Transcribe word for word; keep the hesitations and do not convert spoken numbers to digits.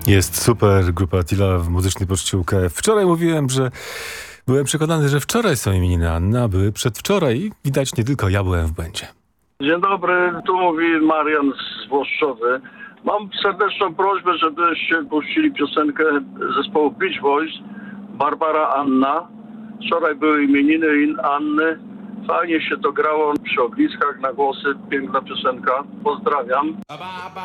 Jest super grupa Attila w muzycznej poczcie U K F. Wczoraj mówiłem, że byłem przekonany, że wczoraj są imieniny Anny, a były przedwczoraj i widać nie tylko ja byłem w błędzie. Dzień dobry, tu mówi Marian z Włoszczowy. Mam serdeczną prośbę, żebyście puścili piosenkę zespołu Beach Boys, Barbara Anna. Wczoraj były imieniny in Anny. Fajnie się to grało przy ogniskach na głosy. Piękna piosenka. Pozdrawiam.